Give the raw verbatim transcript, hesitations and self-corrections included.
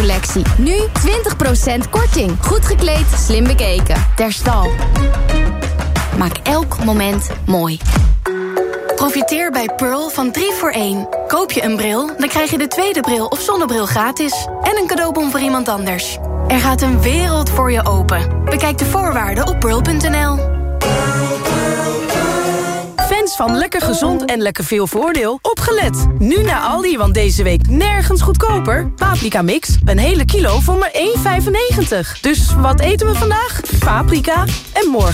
zomercollectie. Nu twintig procent korting. Goed gekleed, slim bekeken. Terstal. Maak elk moment mooi. Profiteer bij Pearl van drie voor één. Koop je een bril, dan krijg je de tweede bril of zonnebril gratis. En een cadeaubon voor iemand anders. Er gaat een wereld voor je open. Bekijk de voorwaarden op pearl punt n l. Fans van lekker gezond en lekker veel voordeel, opgelet. Nu naar Aldi, want deze week nergens goedkoper. Paprika mix, een hele kilo voor maar één vijfennegentig. Dus wat eten we vandaag? Paprika. En morgen